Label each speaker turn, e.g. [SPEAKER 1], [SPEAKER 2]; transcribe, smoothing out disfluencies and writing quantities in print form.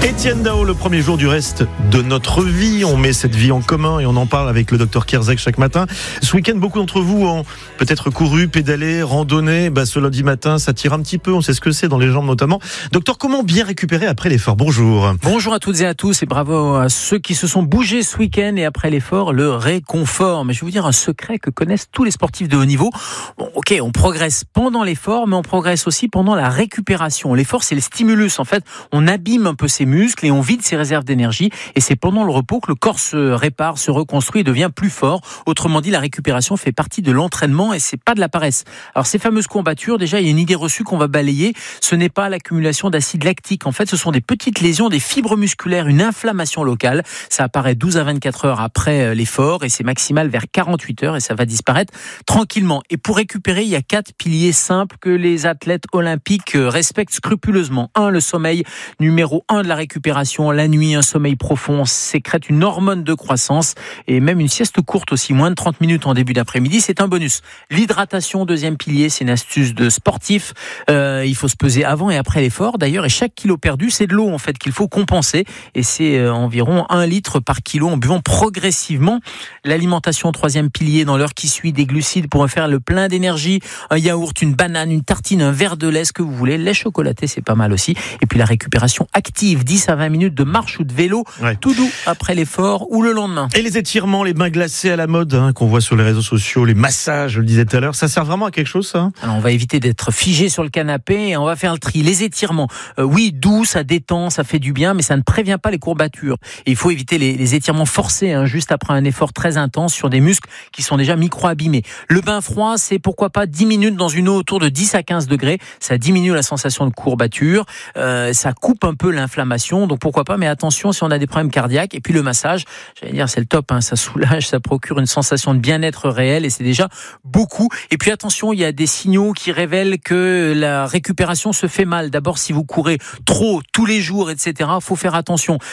[SPEAKER 1] Étienne Dao, le premier jour du reste de notre vie. On met cette vie en commun et on en parle avec le docteur Kierzek chaque matin. Ce week-end, beaucoup d'entre vous ont peut-être couru, pédalé, randonné. Ce lundi matin, ça tire un petit peu. On sait ce que c'est dans les jambes notamment. Docteur, comment bien récupérer après l'effort? Bonjour.
[SPEAKER 2] Bonjour à toutes et à tous et bravo à ceux qui se sont bougés ce week-end et après l'effort, le réconfort. Mais je vais vous dire un secret que connaissent tous les sportifs de haut niveau. Bon, ok, on progresse pendant l'effort, mais on progresse aussi pendant la récupération. L'effort, c'est le stimulus. En fait, on abîme un peu ses muscles et on vide ses réserves d'énergie. Et c'est pendant le repos que le corps se répare, se reconstruit et devient plus fort. Autrement dit, la récupération fait partie de l'entraînement et c'est pas de la paresse. Alors, ces fameuses courbatures, déjà, il y a une idée reçue qu'on va balayer. Ce n'est pas l'accumulation d'acide lactique. En fait, ce sont des petites lésions, des fibres musculaires, une inflammation locale. Ça apparaît 12 à 24 heures après l'effort et c'est maximal vers 48 heures et ça va disparaître tranquillement. Et pour récupérer, il y a 4 piliers simples que les athlètes olympiques respectent scrupuleusement. 1, le sommeil. Numéro 1 de la récupération, la nuit, un sommeil profond sécrète une hormone de croissance et même une sieste courte aussi, moins de 30 minutes en début d'après-midi, c'est un bonus. L'hydratation, deuxième pilier, c'est une astuce de sportif. Il faut se peser avant et après l'effort d'ailleurs et chaque kilo perdu, c'est de l'eau en fait qu'il faut compenser et c'est environ 1 litre par kilo en buvant progressivement. L'alimentation, troisième pilier, dans l'heure qui suit, des glucides pour faire le plein d'énergie, un yaourt, une banane, une tartine, un verre de lait, ce que vous voulez, lait chocolaté, c'est pas mal aussi. Et puis la récupération active, 10 à 20 minutes de marche ou de vélo, tout doux après l'effort ou le lendemain.
[SPEAKER 1] Et les étirements, les bains glacés à la mode qu'on voit sur les réseaux sociaux, les massages, je le disais tout à l'heure, ça sert vraiment à quelque chose ça?
[SPEAKER 2] Alors on va éviter d'être figé sur le canapé et on va faire le tri. Les étirements, oui, doux, ça détend, ça fait du bien, mais ça ne prévient pas les courbatures. Et il faut éviter les étirements forcés, juste après un effort très intense sur des muscles qui sont déjà micro-abîmés. Le bain froid, c'est pourquoi pas 10 minutes dans une eau autour de 10 à 15 degrés. Ça diminue la sensation de courbature, ça coupe un peu l'inflammation, donc pourquoi pas, mais attention si on a des problèmes cardiaques. Et puis le massage, j'allais dire c'est le top, ça soulage, ça procure une sensation de bien-être réel et c'est déjà beaucoup. Et puis attention, il y a des signaux qui révèlent que la récupération se fait mal. D'abord, si vous courez trop tous les jours, etc., faut faire attention.